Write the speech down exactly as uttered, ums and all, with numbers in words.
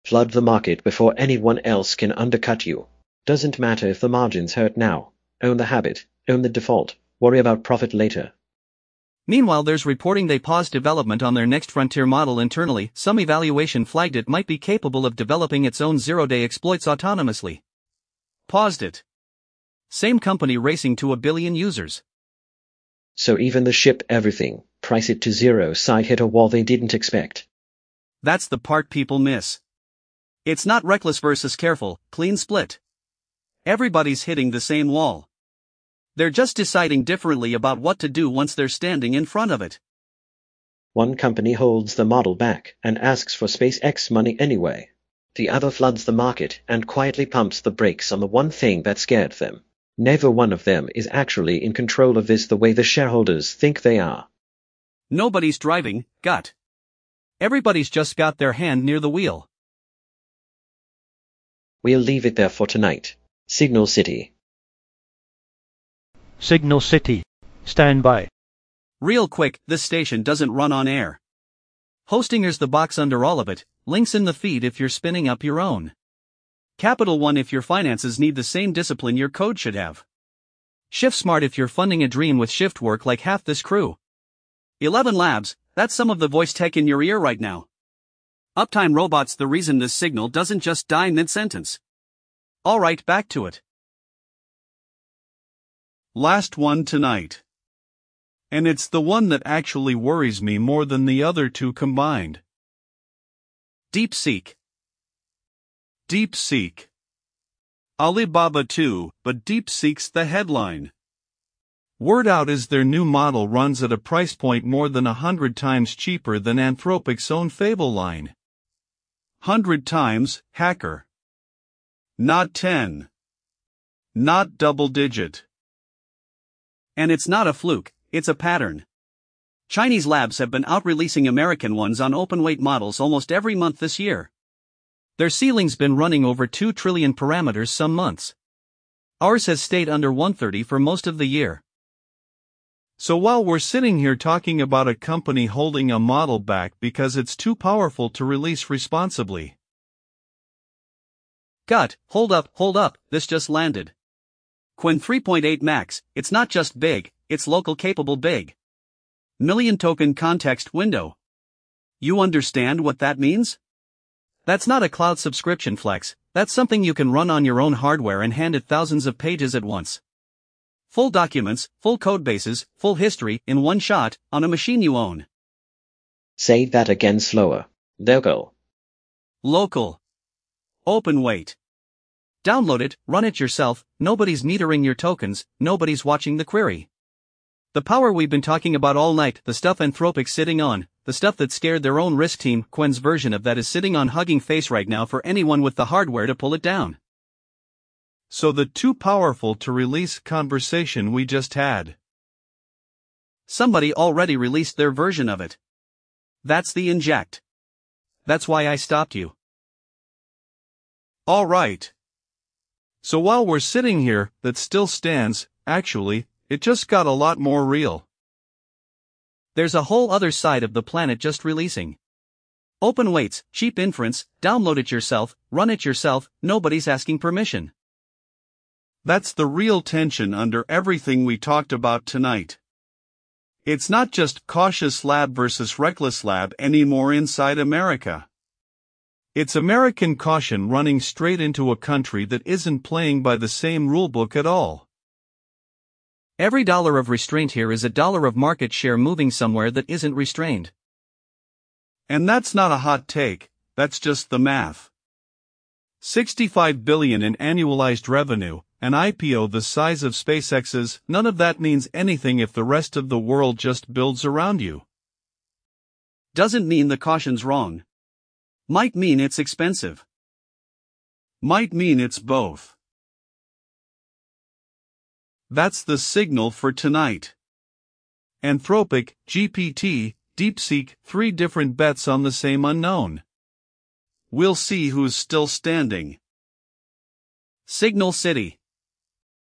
Flood the market before anyone else can undercut you. Doesn't matter if the margins hurt now. Own the habit, own the default, worry about profit later. Meanwhile, there's reporting they paused development on their next frontier model internally. Some evaluation flagged it might be capable of developing its own zero-day exploits autonomously. Paused it. Same company racing to a billion users. So even the ship everything, price it to zero side hit a wall they didn't expect. That's the part people miss. It's not reckless versus careful, clean split. Everybody's hitting the same wall. They're just deciding differently about what to do once they're standing in front of it. One company holds the model back and asks for SpaceX money anyway. The other floods the market and quietly pumps the brakes on the one thing that scared them. Neither one of them is actually in control of this the way the shareholders think they are. Nobody's driving, gut. Everybody's just got their hand near the wheel. We'll leave it there for tonight. Signal City. Signal City. Stand by. Real quick, this station doesn't run on air. Hostinger's the box under all of it, links in the feed if you're spinning up your own. Capital One if your finances need the same discipline your code should have. Shift Smart if you're funding a dream with shift work like half this crew. Eleven Labs, that's some of the voice tech in your ear right now. Uptime Robots, the reason this signal doesn't just die mid-sentence. Alright, back to it. Last one tonight. And it's the one that actually worries me more than the other two combined. DeepSeek. DeepSeek. Alibaba too, but DeepSeek's the headline. Word out is their new model runs at a price point more than a hundred times cheaper than Anthropic's own Fable line. Hundred times, hacker. Not ten. Not double digit. And it's not a fluke, it's a pattern. Chinese labs have been out-releasing American ones on open-weight models almost every month this year. Their ceiling's been running over two trillion parameters some months. Ours has stayed under one thirty for most of the year. So while we're sitting here talking about a company holding a model back because it's too powerful to release responsibly. Gut, hold up, hold up, this just landed. Qwen three point eight Max, it's not just big, it's local capable big. Million token context window. You understand what that means? That's not a cloud subscription flex, that's something you can run on your own hardware and hand it thousands of pages at once. Full documents, full codebases, full history, in one shot, on a machine you own. Say that again slower. Local. Local. Open weight. Download it, run it yourself, nobody's metering your tokens, nobody's watching the query. The power we've been talking about all night, the stuff Anthropic's sitting on, the stuff that scared their own risk team, Qwen's version of that is sitting on Hugging Face right now for anyone with the hardware to pull it down. So the too powerful to release conversation we just had. Somebody already released their version of it. That's the inject. That's why I stopped you. All right. So while we're sitting here, that still stands, actually, it just got a lot more real. There's a whole other side of the planet just releasing. Open weights, cheap inference, download it yourself, run it yourself, nobody's asking permission. That's the real tension under everything we talked about tonight. It's not just cautious lab versus reckless lab anymore inside America. It's American caution running straight into a country that isn't playing by the same rulebook at all. Every dollar of restraint here is a dollar of market share moving somewhere that isn't restrained. And that's not a hot take, that's just the math. sixty-five billion dollars in annualized revenue, an I P O the size of SpaceX's, none of that means anything if the rest of the world just builds around you. Doesn't mean the caution's wrong. Might mean it's expensive. Might mean it's both. That's the signal for tonight. Anthropic, G P T, DeepSeek, three different bets on the same unknown. We'll see who's still standing. Signal City.